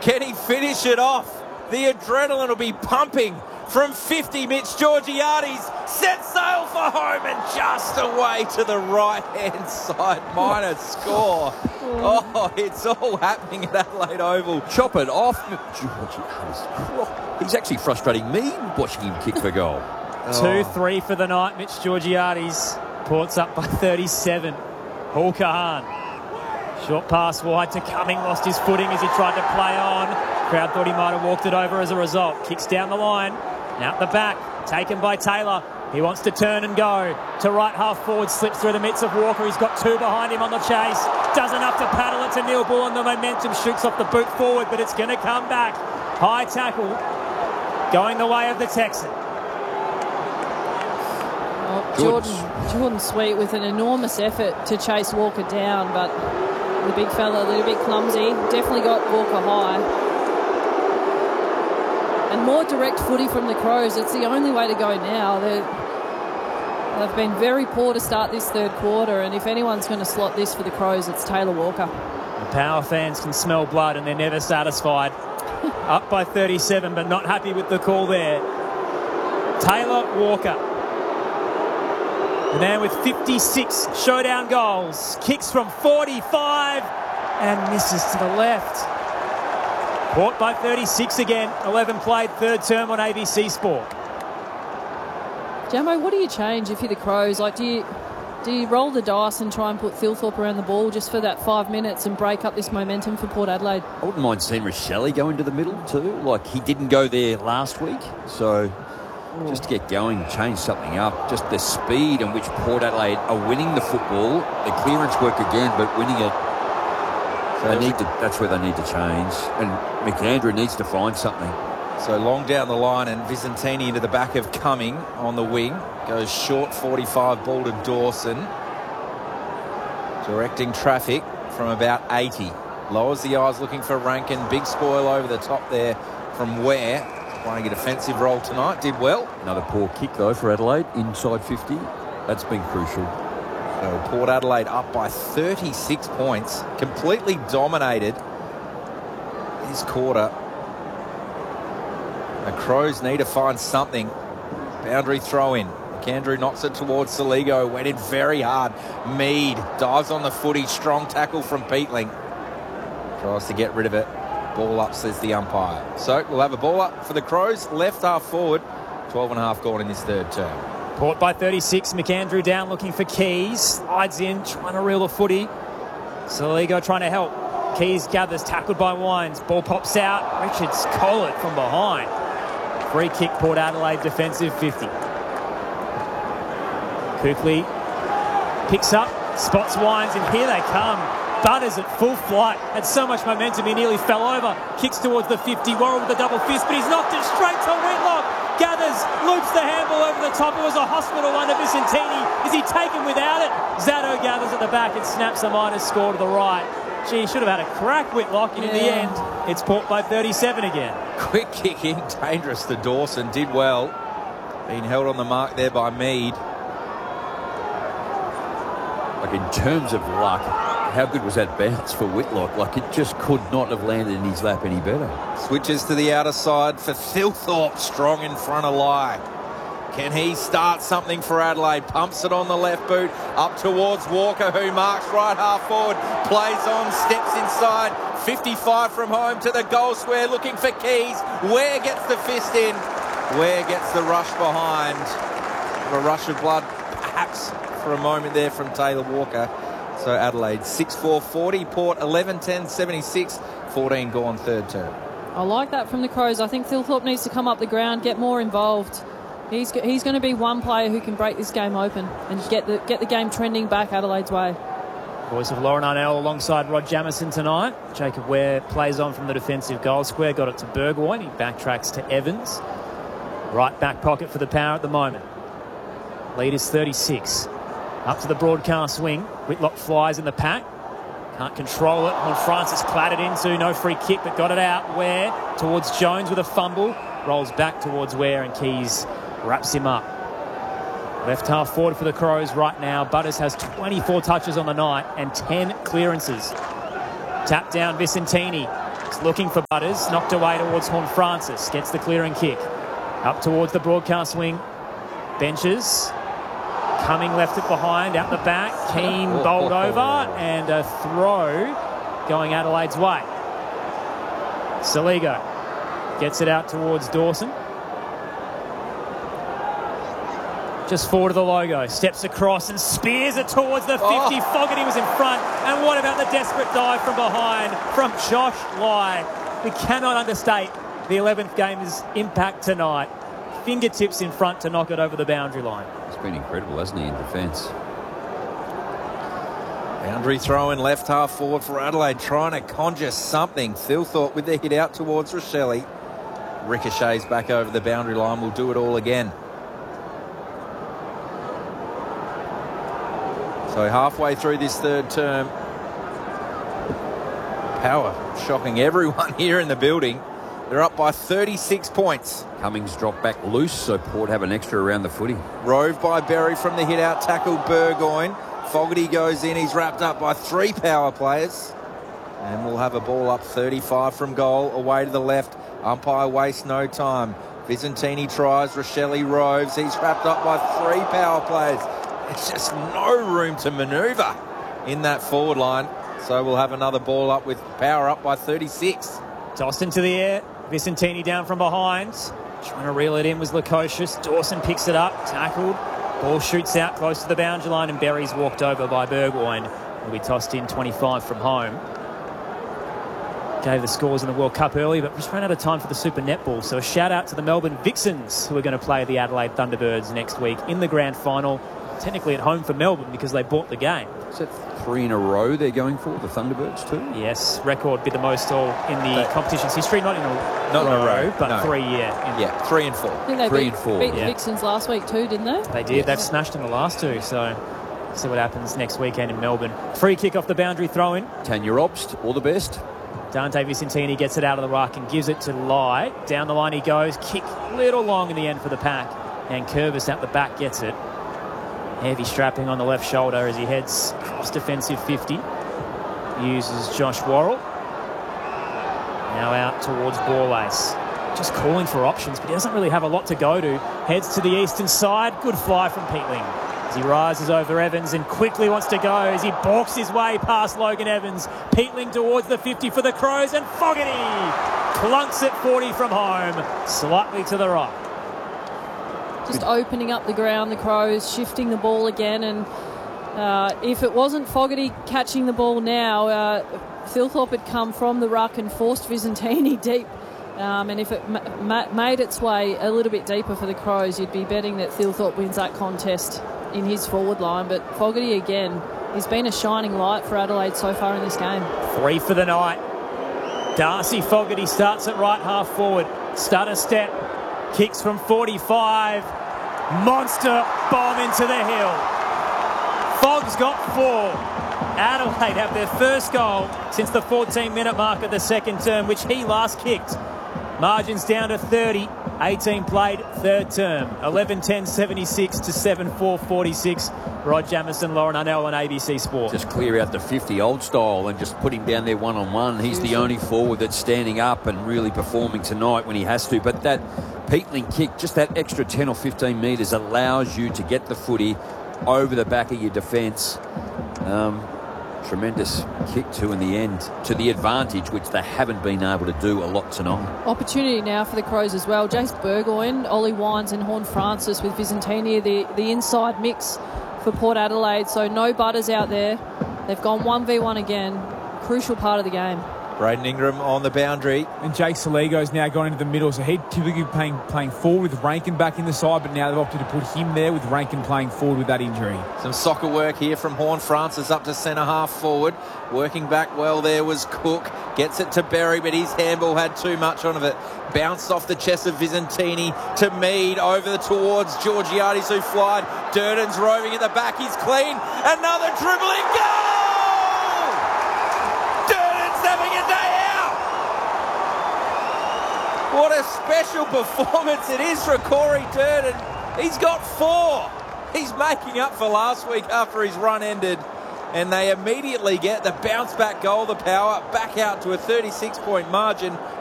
Can he finish it off? The adrenaline will be pumping from 50. Mitch Georgiades set sail for home and just away to the right-hand side. Minor score. Oh, it's all happening at Adelaide Oval. Chop it off. Georgiades. He's actually frustrating me watching him kick for goal. 2-3 for the night. Mitch Georgiades. Port's up by 37. Hul Kahan. Short pass wide to Cumming. Lost his footing as he tried to play on. Crowd thought he might have walked it over as a result. Kicks down the line. Out the back. Taken by Taylor. He wants to turn and go. To right half forward. Slips through the midst of Walker. He's got two behind him on the chase. Does enough to paddle it to Neil Bull, and the momentum shoots off the boot forward, but it's going to come back. High tackle. Going the way of the Texan. Jordan Sweet with an enormous effort to chase Walker down, but the big fella a little bit clumsy. Definitely got Walker high. And more direct footy from the Crows. It's the only way to go now. They've been very poor to start this third quarter, and if anyone's going to slot this for the Crows, it's Taylor Walker. The Power fans can smell blood and they're never satisfied. Up by 37, but not happy with the call there. Taylor Walker. The man with 56 showdown goals. Kicks from 45 and misses to the left. Port by 36 again. 11 played, third term on ABC Sport. Jambo, what do you change if you're the Crows? Like, do you roll the dice and try and put Thilthorpe around the ball just for that 5 minutes and break up this momentum for Port Adelaide? I wouldn't mind seeing Rochelle go into the middle too. Like, he didn't go there last week. So just to get going, change something up. Just the speed in which Port Adelaide are winning the football. The clearance work again, but winning it. That's where they need to change. And McAndrew needs to find something. So long down the line, and Vicentini into the back of Cumming on the wing. Goes short 45 ball to Dawson. Directing traffic from about 80. Lowers the eyes looking for Rankin. Big spoil over the top there from Ware. Playing a defensive role tonight. Did well. Another poor kick though for Adelaide. Inside 50. That's been crucial. So Port Adelaide up by 36 points. Completely dominated this quarter. The Crows need to find something. Boundary throw in. McAndrew knocks it towards Saligo. Went in very hard. Mead dives on the footy. Strong tackle from Peatling. Tries to get rid of it. Ball up, says the umpire. So we'll have a ball up for the Crows. Left half forward. 12 and a half gone in this third term. Port by 36. McAndrew down looking for Keys. Slides in, trying to reel the footy. Saligo trying to help. Keys gathers, tackled by Wines. Ball pops out. Richards collared from behind. Free kick, Port Adelaide, defensive 50. Kuechly picks up, spots Wines, and here they come. Butters at full flight. Had so much momentum, he nearly fell over. Kicks towards the 50. Warren with the double fist, but he's knocked it straight to Whitlock. Gathers, loops the handball over the top. It was a hospital under Vicentini. Is he taken without it? Zatto gathers at the back and snaps a minor score to the right. Gee, he should have had a crack, Whitlock, and in the end, it's Port by 37 again. Quick kick in, dangerous to Dawson. Did well. Being held on the mark there by Mead. Like, in terms of luck, how good was that bounce for Whitlock? Like, it just could not have landed in his lap any better. Switches to the outer side for Thilthorpe. Strong in front of Lai. Can he start something for Adelaide? Pumps it on the left boot. Up towards Walker, who marks right half forward. Plays on, steps inside. 55 from home to the goal square, looking for Keys. Ware gets the fist in. Ware gets the rush behind. A rush of blood, perhaps, for a moment there from Taylor Walker. So Adelaide 6-4-40. Port 11-10-76. 14 gone third term. I like that from the Crows. I think Thilthorpe needs to come up the ground, get more involved. He's going to be one player who can break this game open and get the game trending back Adelaide's way. Voice of Lauren Arnell alongside Rod Jamieson tonight. Jacob Ware plays on from the defensive goal square. Got it to Burgoyne. He backtracks to Evans. Right back pocket for the Power at the moment. Lead is 36. Up to the broadcast wing. Whitlock flies in the pack. Can't control it. When Francis clattered into. No free kick, but got it out. Ware towards Jones with a fumble. Rolls back towards Ware and Keys wraps him up. Left half forward for the Crows right now. Butters has 24 touches on the night and 10 clearances. Tap down Vicentini. He's looking for Butters. Knocked away towards Horn Francis. Gets the clearing kick. Up towards the broadcast wing. Benches. Coming left it behind. Out the back. Keane bowled over. And a throw going Adelaide's way. Saligo gets it out towards Dawson. Just forward of the logo. Steps across and spears it towards the 50. Fogarty was in front. And what about the desperate dive from behind from Josh Lai? We cannot understate the 11th gamer's impact tonight. Fingertips in front to knock it over the boundary line. It's been incredible, hasn't he, in defence? Boundary throw in left half forward for Adelaide, trying to conjure something. Thilthorpe with the hit out towards Rochelle. Ricochets back over the boundary line. Will do it all again. So halfway through this third term, Power shocking everyone here in the building. They're up by 36 points. Cummings dropped back loose, so Port have an extra around the footy. Rove by Berry from the hit-out tackle, Burgoyne. Fogarty goes in. He's wrapped up by 3 Power players. And we'll have a ball up 35 from goal, away to the left. Umpire wastes no time. Visentini tries, Rochelle roves. He's wrapped up by 3 Power players. It's just no room to manoeuvre in that forward line. So we'll have another ball up with Power up by 36. Tossed into the air. Vicentini down from behind. Trying to reel it in was Lukosius. Dawson picks it up. Tackled. Ball shoots out close to the boundary line and Berry's walked over by Burgoyne. Will be tossed in 25 from home. Gave the scores in the World Cup early, but just ran out of time for the Super Netball. So a shout out to the Melbourne Vixens, who are going to play the Adelaide Thunderbirds next week in the grand final. Technically at home for Melbourne because they bought the game. Is that 3 in a row they're going for, the Thunderbirds too? Yes, record be the most all in the competition's history. Not in a row, but no. 3, yeah. Yeah, 3 and 4. I think they beat the Vixens last week too, didn't they? They did. They've smashed them the last 2, so see what happens next weekend in Melbourne. Free kick off the boundary, throw in. Tanya Obst, all the best. Dante Vicentini gets it out of the ruck and gives it to Lai. Down the line he goes. Kick little long in the end for the pack. And Curvis out the back gets it. Heavy strapping on the left shoulder as he heads cross defensive 50. Uses Josh Worrell. Now out towards Borlase. Just calling for options, but he doesn't really have a lot to go to. Heads to the eastern side. Good fly from Peatling. As he rises over Evans and quickly wants to go as he balks his way past Logan Evans. Peatling towards the 50 for the Crows and Fogarty clunks it 40 from home, slightly to the right. Just opening up the ground, the Crows, shifting the ball again. And if it wasn't Fogarty catching the ball now, Thilthorpe had come from the ruck and forced Visentini deep. And if it made its way a little bit deeper for the Crows, you'd be betting that Thilthorpe wins that contest in his forward line. But Fogarty, again, he's been a shining light for Adelaide so far in this game. 3 for the night. Darcy Fogarty starts at right half forward. Stutter step. Kicks from 45. Monster bomb into the hill. Fogg's got 4. Adelaide have their first goal since the 14-minute mark of the second term, which he last kicked. Margins down to 30. 18 played, third term. 11-10-76 to 7-4-46. Rod Jamieson, Lauren Arnell on ABC Sport. Just clear out the 50 old style and just put him down there one-on-one. He's the only forward that's standing up and really performing tonight when he has to. But that Peatling kick, just that extra 10 or 15 metres allows you to get the footy over the back of your defence. Tremendous kick too in the end to the advantage, which they haven't been able to do a lot tonight. Opportunity now for the Crows as well. Jace Burgoyne, Ollie Wines and Horn Francis with Visentini, the inside mix for Port Adelaide. So no Butters out there. They've gone 1v1 again. Crucial part of the game. Braden Ingram on the boundary. And Jake Saligo's now gone into the middle, so he'd typically be playing forward with Rankin back in the side, but now they've opted to put him there with Rankin playing forward with that injury. Some soccer work here from Horn Francis up to centre half forward. Working back well there was Cook. Gets it to Berry, but his handball had too much on it. Bounced off the chest of Visentini to Mead over towards Georgiades who flied. Durden's roving at the back. He's clean. Another dribbling goal! Having a day out. What a special performance it is for Corey Durden. He's got 4. He's making up for last week after his run ended. and they immediately get the bounce back goal, the Power, back out to a 36-point margin.